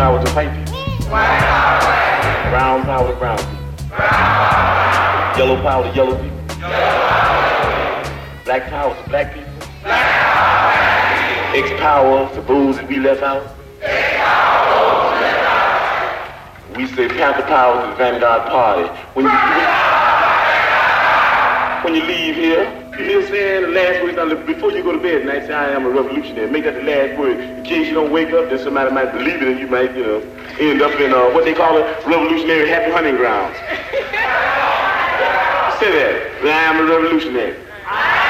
power to white people. Brown power to brown people. Yellow power to yellow people. Black power to black people. X power to those that we left out. We say Panther power to the Vanguard Party. When you leave here, you say the last word, before you go to bed tonight, say, I am a revolutionary. Make that the last word. In case you don't wake up, then somebody might believe it and you might, end up in what they call it, revolutionary happy hunting grounds. Say that. I am a revolutionary.